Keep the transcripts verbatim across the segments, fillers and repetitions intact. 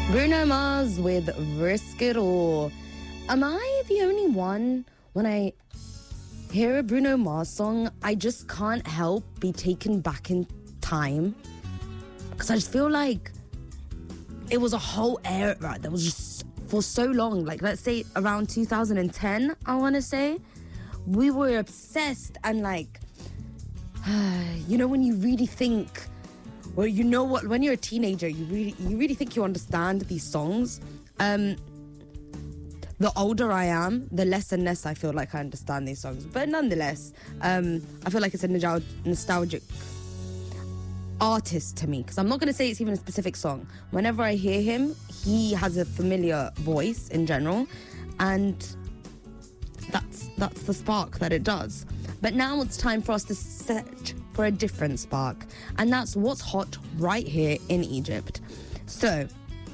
Bruno Mars with Risk It All. Am I the only one when I hear a Bruno Mars song, I just can't help be taken back in time? Because I just feel like it was a whole era that was just for so long. Like, let's say around two thousand ten, I want to say. We were obsessed and like, you know, when you really think... Well, you know what? When you're a teenager, you really, you really think you understand these songs. Um, the older I am, the less and less I feel like I understand these songs. But nonetheless, um, I feel like it's a nostal- nostalgic artist to me. Because I'm not going to say it's even a specific song. Whenever I hear him, he has a familiar voice in general, and that's that's the spark that it does. But now it's time for us to search for a different spark, and that's what's hot right here in Egypt. So,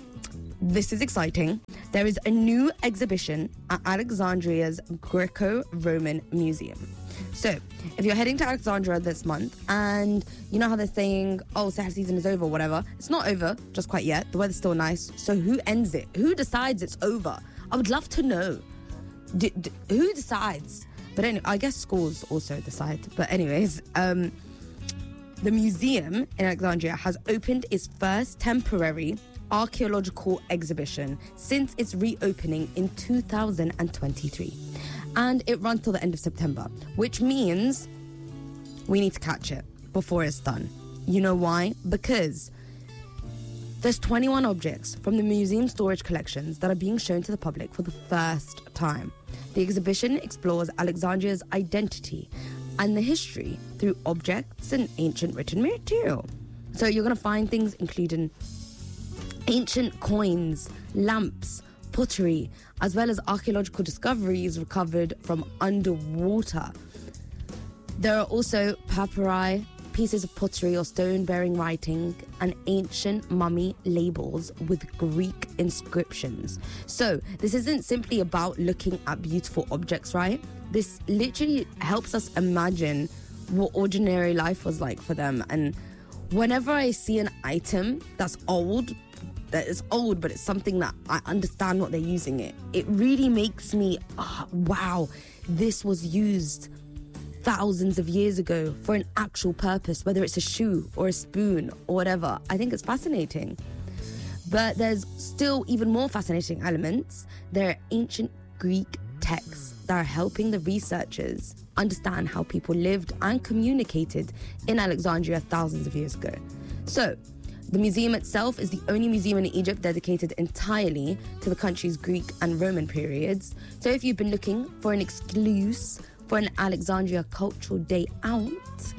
this is exciting. There is a new exhibition at Alexandria's Greco-Roman Museum. So, if you're heading to Alexandria this month, and you know how they're saying, oh, Sahel season is over, whatever. It's not over, just quite yet. The weather's still nice. So who ends it? Who decides it's over? I would love to know. D- d- who decides? But anyway, I guess schools also decide. But anyways, um... the museum in Alexandria has opened its first temporary archaeological exhibition since its reopening in two thousand twenty-three. And it runs till the end of September, which means we need to catch it before it's done. You know why? Because there's twenty-one objects from the museum storage collections that are being shown to the public for the first time. The exhibition explores Alexandria's identity and the history through objects and ancient written material. So you're going to find things including ancient coins, lamps, pottery, as well as archaeological discoveries recovered from underwater. There are also papyri, pieces of pottery or stone-bearing writing, and ancient mummy labels with Greek inscriptions. So this isn't simply about looking at beautiful objects, right? This literally helps us imagine what ordinary life was like for them. And whenever I see an item that's old, that is old, but it's something that I understand what they're using it, it really makes me, oh, wow, this was used thousands of years ago for an actual purpose, whether it's a shoe or a spoon or whatever. I think it's fascinating. But there's still even more fascinating elements. There are ancient Greek texts that are helping the researchers understand how people lived and communicated in Alexandria thousands of years ago. So, the museum itself is the only museum in Egypt dedicated entirely to the country's Greek and Roman periods. So if you've been looking for an excuse for an Alexandria cultural day out,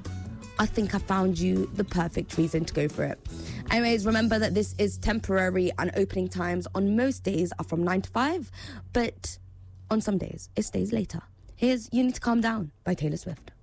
I think I found you the perfect reason to go for it. Anyways, remember that this is temporary and opening times on most days are from nine to five, but on some days it stays later. Here's You Need to Calm Down by Taylor Swift.